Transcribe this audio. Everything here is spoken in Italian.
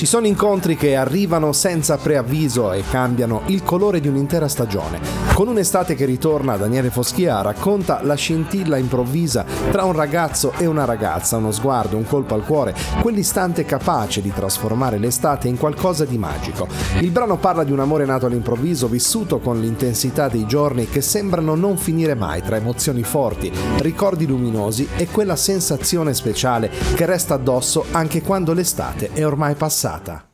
Ci sono incontri che arrivano senza preavviso e cambiano il colore di un'intera stagione. Con un'estate che ritorna, Daniele Foschia racconta la scintilla improvvisa tra un ragazzo e una ragazza, uno sguardo, un colpo al cuore, quell'istante capace di trasformare l'estate in qualcosa di magico. Il brano parla di un amore nato all'improvviso, vissuto con l'intensità dei giorni che sembrano non finire mai, tra emozioni forti, ricordi luminosi e quella sensazione speciale che resta addosso anche quando l'estate è ormai passata.